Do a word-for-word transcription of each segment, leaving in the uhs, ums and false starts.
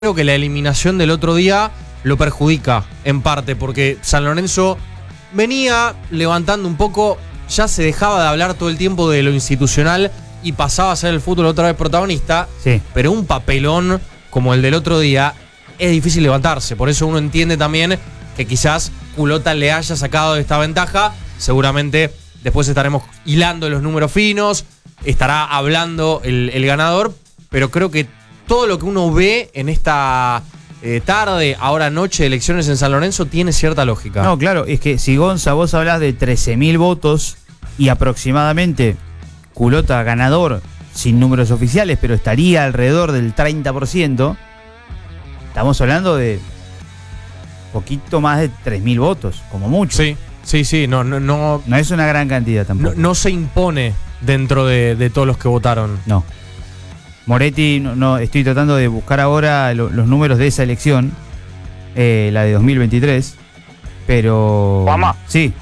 Creo que la eliminación del otro día lo perjudica en parte, porque San Lorenzo venía levantando un poco, ya se dejaba de hablar todo el tiempo de lo institucional y pasaba a ser el fútbol otra vez protagonista, sí. Pero un papelón como el del otro día es difícil levantarse, por eso uno entiende también que quizás Culota le haya sacado esta ventaja. Seguramente después estaremos hilando los números finos, estará hablando el, el ganador, pero creo que todo lo que uno ve en esta eh, tarde, ahora noche de elecciones en San Lorenzo tiene cierta lógica. No, claro, es que si Gonza, vos hablás de trece mil votos y aproximadamente Culota ganador, sin números oficiales, pero estaría alrededor del treinta por ciento, estamos hablando de poquito más de tres mil votos, como mucho. Sí, sí, sí, no, no, no, no es una gran cantidad tampoco. No, no se impone dentro de, de todos los que votaron. No. Moretti, no, no estoy tratando de buscar ahora lo, los números de esa elección, eh, la de dos mil veintitrés, pero... Juanma. Sí.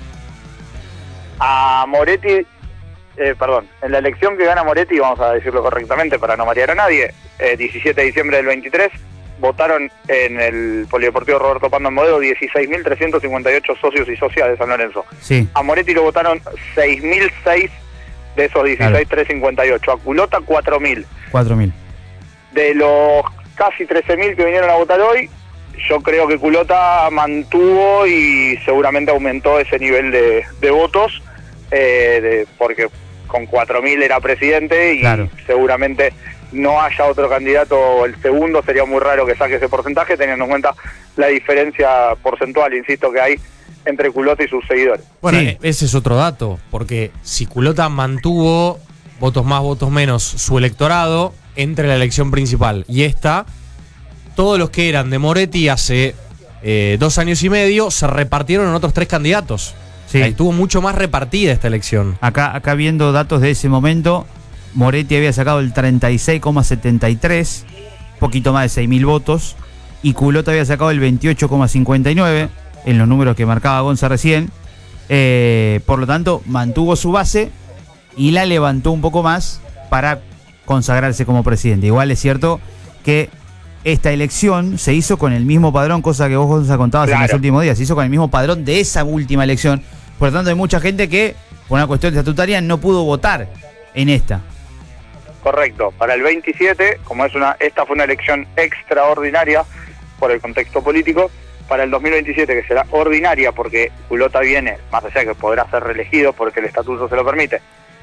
A Moretti, eh, perdón, en la elección que gana Moretti, vamos a decirlo correctamente para no marear a nadie, eh, diecisiete de diciembre del veintitrés, votaron en el Polideportivo Roberto Pando en Boedo dieciséis mil trescientos cincuenta y ocho socios y socias de San Lorenzo. Sí. A Moretti lo votaron seis mil seis de esos dieciséis mil trescientos cincuenta y ocho. A Culota cuatro mil. cuatro mil. De los casi trece mil que vinieron a votar hoy, yo creo que Culota mantuvo y seguramente aumentó ese nivel de, de votos, eh, de, porque con cuatro mil era presidente y claro, seguramente no haya otro candidato, el segundo sería muy raro que saque ese porcentaje, teniendo en cuenta la diferencia porcentual, insisto, que hay entre Culota y sus seguidores. Bueno, sí, ese es otro dato, porque si Culota mantuvo votos más, votos menos su electorado entre la elección principal y esta, todos los que eran de Moretti hace eh, dos años y medio se repartieron en otros tres candidatos. sí. Estuvo mucho más repartida esta elección. Acá, acá viendo datos de ese momento, Moretti había sacado el treinta y seis coma setenta y tres, poquito más de seis mil votos, y Culota había sacado el veintiocho coma cincuenta y nueve, en los números que marcaba Gonza recién. Eh, por lo tanto, mantuvo su base y la levantó un poco más para consagrarse como presidente. Igual es cierto que esta elección se hizo con el mismo padrón, cosa que vos, Gonza, contabas claro. en los últimos días. Se hizo con el mismo padrón de esa última elección. Por lo tanto, hay mucha gente que, por una cuestión estatutaria, no pudo votar en esta. Correcto. Para el veintisiete, como es una, esta fue una elección extraordinaria por el contexto político, para el dos mil veintisiete, que será ordinaria porque Culota viene, más allá de que podrá ser reelegido porque el estatuto se lo permite,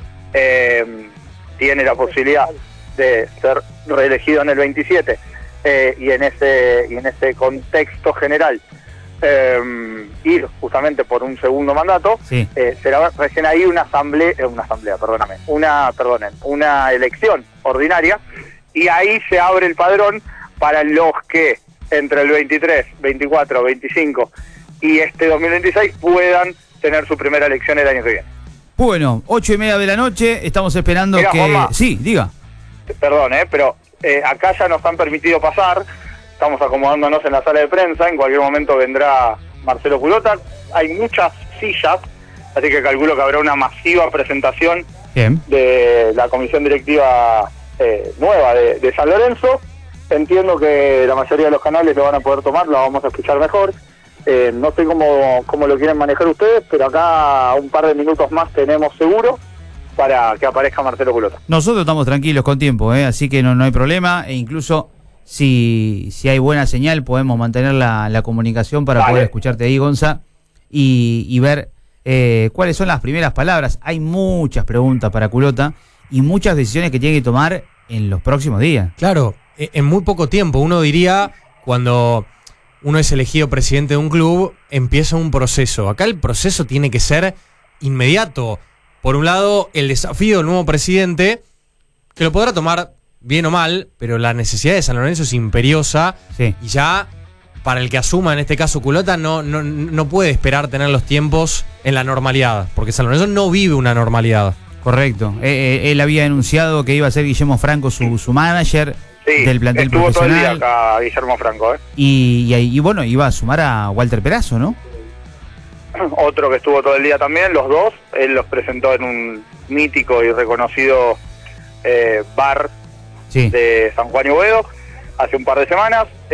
eh, tiene la posibilidad de ser reelegido en el veintisiete, eh, y en ese y en ese contexto general eh, ir justamente por un segundo mandato, sí. eh, será recién ahí una asamblea, eh, una asamblea, perdóname, una, perdonen, una elección ordinaria, y ahí se abre el padrón para los que entre el veintitrés, veinticuatro, veinticinco y este dos mil veintiséis puedan tener su primera elección el año que viene. Bueno, ocho y media de la noche, estamos esperando Mira, que... Juanma, sí, diga. Perdón, eh, pero eh, acá ya nos han permitido pasar, estamos acomodándonos en la sala de prensa, en cualquier momento vendrá Marcelo Culota, hay muchas sillas, así que calculo que habrá una masiva presentación Bien. de la comisión directiva eh, nueva de, de San Lorenzo. Entiendo que la mayoría de los canales lo van a poder tomar, lo vamos a escuchar mejor. Eh, no sé cómo, cómo lo quieren manejar ustedes, pero acá un par de minutos más tenemos seguro para que aparezca Marcelo Culota. Nosotros estamos tranquilos con tiempo, ¿eh? Así que no, no hay problema, e incluso si, si hay buena señal podemos mantener la, la comunicación para Vale. poder escucharte ahí, Gonza, y, y ver eh, cuáles son las primeras palabras. Hay muchas preguntas para Culota y muchas decisiones que tiene que tomar en los próximos días. Claro, en muy poco tiempo. Uno diría, cuando uno es elegido presidente de un club, empieza un proceso. Acá el proceso tiene que ser inmediato. Por un lado, el desafío del nuevo presidente, que lo podrá tomar bien o mal, pero la necesidad de San Lorenzo es imperiosa. Sí. Y ya, para el que asuma, en este caso Culota, no, no, no puede esperar tener los tiempos en la normalidad, porque San Lorenzo no vive una normalidad. Correcto. Eh, eh, él había anunciado que iba a ser Guillermo Franco su, su manager. Sí, del plantel estuvo profesional. todo el día acá Guillermo Franco, ¿eh? Y, y, y bueno, iba a sumar a Walter Perazo, ¿no? Otro que estuvo todo el día también, los dos, él los presentó en un mítico y reconocido eh, bar sí. de San Juan y Boedo. hace un par de semanas.